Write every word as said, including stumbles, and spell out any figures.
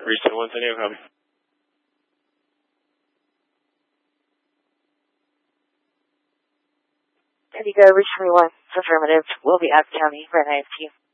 Reach seven one San Diego, copy. Indigo, reach three one, affirmative. We'll be out of county right now, to you.